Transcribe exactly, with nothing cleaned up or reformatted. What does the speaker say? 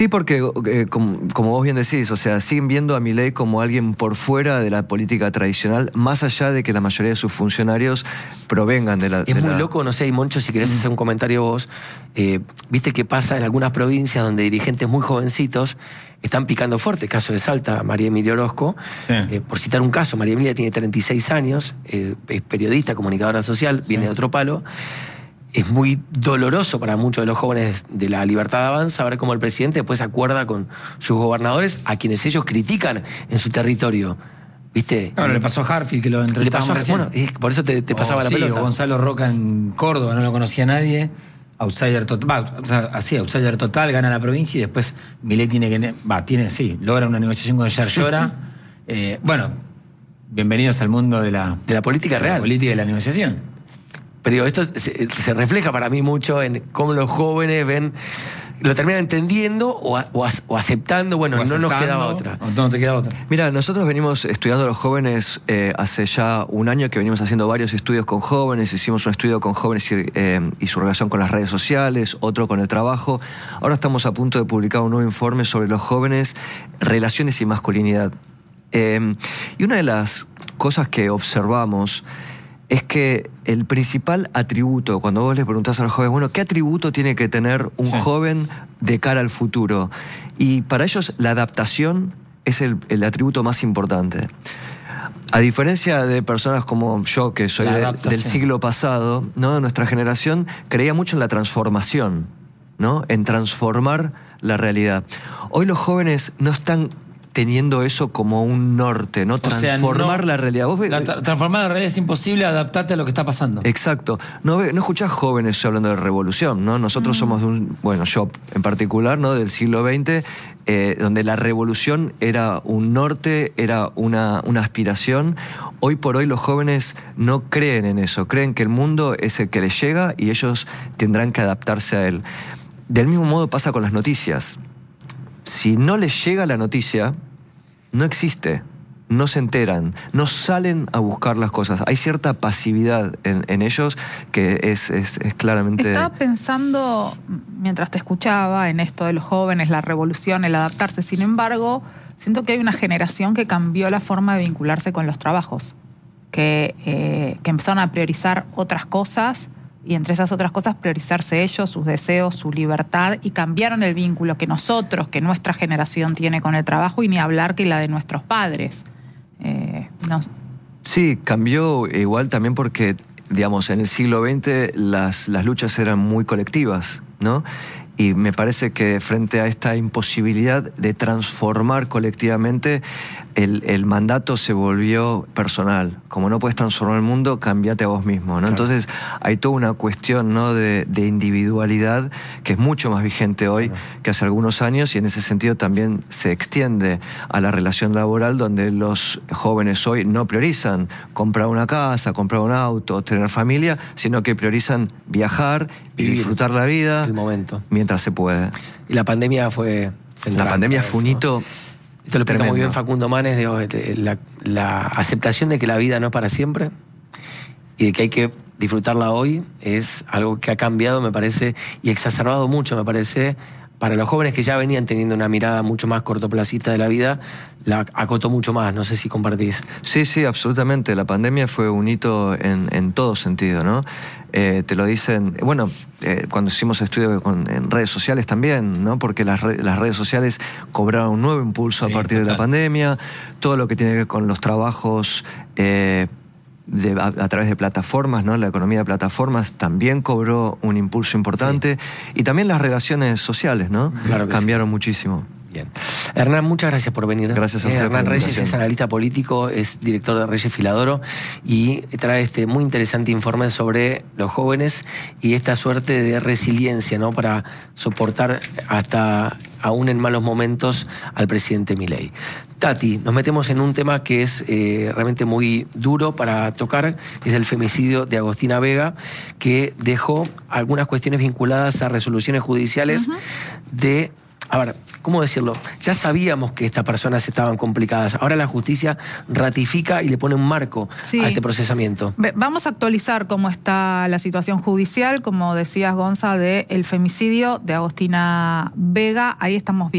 Sí, porque eh, como, como vos bien decís, o sea, siguen viendo a Milei como alguien por fuera de la política tradicional, más allá de que la mayoría de sus funcionarios provengan de la... Es de muy la... loco, no sé, y Moncho, si querés hacer un comentario vos, eh, viste que pasa en algunas provincias donde dirigentes muy jovencitos están picando fuerte. Caso de Salta, María Emilia Orozco. Sí. Eh, por citar un caso, María Emilia tiene treinta y seis años, eh, es periodista, comunicadora social, sí. Viene de otro palo. Es muy doloroso para muchos de los jóvenes de la Libertad Avanza ver cómo el presidente después acuerda con sus gobernadores a quienes ellos critican en su territorio. ¿Viste? Bueno, le pasó a Harfield, que lo entrevistamos recién. Bueno, por eso te, te pasaba o, la sí, pelota. O Gonzalo Roca en Córdoba, no lo conocía nadie. Outsider total, o sea, así, outsider total, gana la provincia y después Milei tiene que... Va, tiene, sí, logra una negociación con Yer Llora. eh, bueno, bienvenidos al mundo de la... De la política de real. La política y de la negociación. Pero digo, esto se, se refleja para mí mucho en cómo los jóvenes ven, lo terminan entendiendo o, a, o, a, o aceptando, bueno, o aceptando, no nos quedaba otra. No te queda otra. Mira, nosotros venimos estudiando a los jóvenes eh, hace ya un año que venimos haciendo varios estudios con jóvenes, hicimos un estudio con jóvenes y, eh, y su relación con las redes sociales, otro con el trabajo. Ahora estamos a punto de publicar un nuevo informe sobre los jóvenes, relaciones y masculinidad. Eh, y una de las cosas que observamos es que el principal atributo, cuando vos les preguntás a los jóvenes, bueno, ¿qué atributo tiene que tener un sí. joven de cara al futuro? Y para ellos la adaptación es el, el atributo más importante. A diferencia de personas como yo, que soy de, del siglo pasado, ¿no? Nuestra generación creía mucho en la transformación, ¿no? En transformar la realidad. Hoy los jóvenes no están teniendo eso como un norte, ¿no? Transformar o sea, no, la realidad. ¿Vos la, transformar la realidad es imposible, adaptarte a lo que está pasando. Exacto. No, ve, no escuchás jóvenes hablando de revolución, ¿no? Nosotros mm. somos de un, bueno, yo en particular, ¿no? Del siglo veinte, eh, donde la revolución era un norte, era una, una aspiración. Hoy por hoy los jóvenes no creen en eso, creen que el mundo es el que les llega y ellos tendrán que adaptarse a él. Del mismo modo pasa con las noticias. Si no les llega la noticia, no existe, no se enteran, no salen a buscar las cosas. Hay cierta pasividad en, en ellos que es, es, es claramente... Estaba pensando, mientras te escuchaba, en esto de los jóvenes, la revolución, el adaptarse. Sin embargo, siento que hay una generación que cambió la forma de vincularse con los trabajos, que, eh, que empezaron a priorizar otras cosas, y entre esas otras cosas priorizarse ellos, sus deseos, su libertad, y cambiaron el vínculo que nosotros, que nuestra generación tiene con el trabajo, y ni hablar que la de nuestros padres. Eh, no. Sí, cambió igual también porque, digamos, en el siglo veinte las, las luchas eran muy colectivas, ¿no? Y me parece que frente a esta imposibilidad de transformar colectivamente, el, el mandato se volvió personal. Como no puedes transformar el mundo, cambiate a vos mismo, ¿no? Claro. Entonces hay toda una cuestión, ¿no? de, de individualidad que es mucho más vigente hoy claro. que hace algunos años, y en ese sentido también se extiende a la relación laboral, donde los jóvenes hoy no priorizan comprar una casa, comprar un auto, tener familia, sino que priorizan viajar y vivir, disfrutar la vida el momento mientras se puede. Y la pandemia fue central. La pandemia fue un hito. Esto lo explica muy bien Facundo Manes, digo, la, la aceptación de que la vida no es para siempre y de que hay que disfrutarla hoy es algo que ha cambiado, me parece, y exacerbado mucho, me parece, para los jóvenes que ya venían teniendo una mirada mucho más cortoplacista de la vida, la acotó mucho más. No sé si compartís. Sí, sí, absolutamente. La pandemia fue un hito en, en todo sentido, ¿no? Eh, te lo dicen, bueno, eh, cuando hicimos estudios con, en redes sociales también, ¿no? Porque las, re, las redes sociales cobraron un nuevo impulso sí, a partir total. de la pandemia, todo lo que tiene que ver con los trabajos eh, de, a, a través de plataformas, ¿no? La economía de plataformas también cobró un impulso importante, sí. y también las relaciones sociales, ¿no? Claro que cambiaron sí. muchísimo. Bien. Hernán, muchas gracias por venir. Gracias a usted. Eh, Hernán Reyes es analista político, es director de Reyes Filadoro y trae este muy interesante informe sobre los jóvenes y esta suerte de resiliencia, ¿no? Para soportar hasta aún en malos momentos al presidente Milei. Tati, nos metemos en un tema que es eh, realmente muy duro para tocar, que es el femicidio de Agostina Vega, que dejó algunas cuestiones vinculadas a resoluciones judiciales uh-huh. de... A ver, ¿cómo decirlo? Ya sabíamos que estas personas estaban complicadas. Ahora la justicia ratifica y le pone un marco sí. a este procesamiento. Vamos a actualizar cómo está la situación judicial, como decías, Gonza, del femicidio de Agostina Vega. Ahí estamos viendo.